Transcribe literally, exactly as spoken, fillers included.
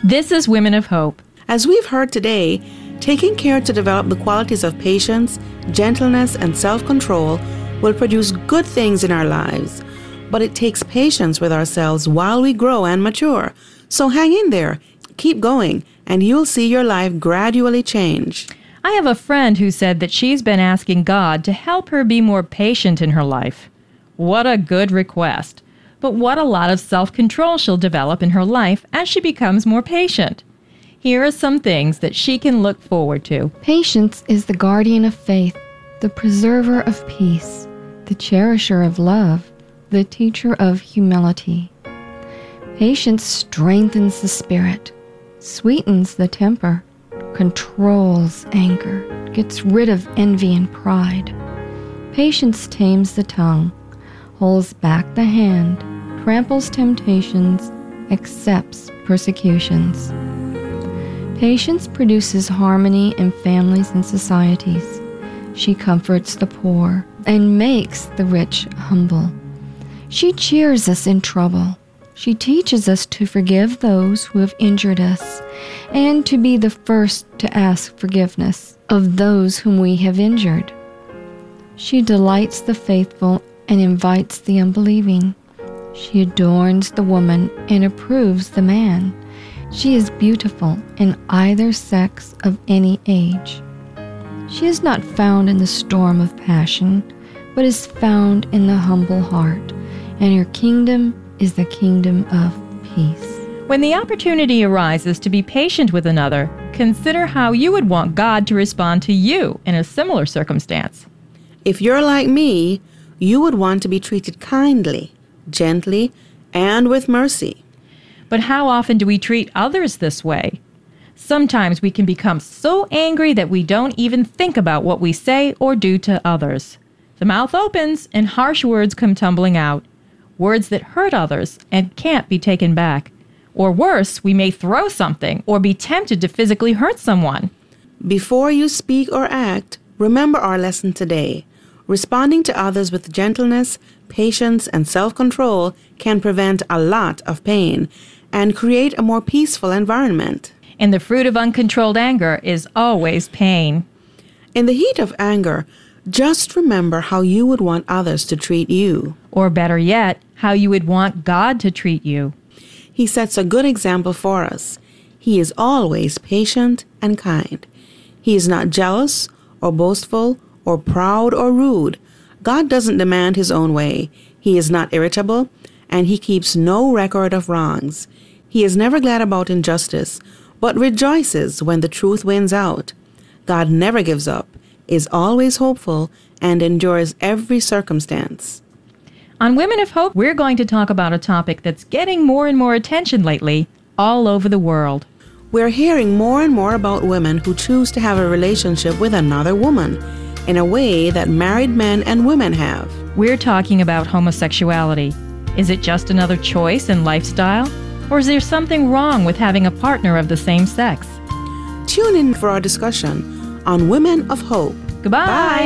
This is Women of Hope. As we've heard today, taking care to develop the qualities of patience, gentleness, and self-control will produce good things in our lives. But it takes patience with ourselves while we grow and mature. So hang in there, keep going, and you'll see your life gradually change. I have a friend who said that she's been asking God to help her be more patient in her life. What a good request. But what a lot of self-control she'll develop in her life as she becomes more patient. Here are some things that she can look forward to. Patience is the guardian of faith, the preserver of peace, the cherisher of love, the teacher of humility. Patience strengthens the spirit, sweetens the temper, controls anger, gets rid of envy and pride. Patience tames the tongue, holds back the hand, tramples temptations, accepts persecutions. Patience produces harmony in families and societies. She comforts the poor and makes the rich humble. She cheers us in trouble. She teaches us to forgive those who have injured us and to be the first to ask forgiveness of those whom we have injured. She delights the faithful and invites the unbelieving. She adorns the woman and approves the man. She is beautiful in either sex of any age. She is not found in the storm of passion, but is found in the humble heart, and her kingdom is the kingdom of peace. When the opportunity arises to be patient with another, consider how you would want God to respond to you in a similar circumstance. If you're like me, you would want to be treated kindly, gently, and with mercy. But how often do we treat others this way? Sometimes we can become so angry that we don't even think about what we say or do to others. The mouth opens and harsh words come tumbling out, words that hurt others and can't be taken back. Or worse, we may throw something or be tempted to physically hurt someone. Before you speak or act, remember our lesson today. Responding to others with gentleness, patience, and self-control can prevent a lot of pain and create a more peaceful environment. And the fruit of uncontrolled anger is always pain. In the heat of anger, just remember how you would want others to treat you. Or better yet, how you would want God to treat you. He sets a good example for us. He is always patient and kind. He is not jealous or boastful or proud or rude. God doesn't demand his own way. He is not irritable, and he keeps no record of wrongs. He is never glad about injustice, but rejoices when the truth wins out. God never gives up, is always hopeful, and endures every circumstance. On Women of Hope, we're going to talk about a topic that's getting more and more attention lately all over the world. We're hearing more and more about women who choose to have a relationship with another woman in a way that married men and women have. We're talking about homosexuality. Is it just another choice and lifestyle? Or is there something wrong with having a partner of the same sex? Tune in for our discussion on Women of Hope. Goodbye. Bye.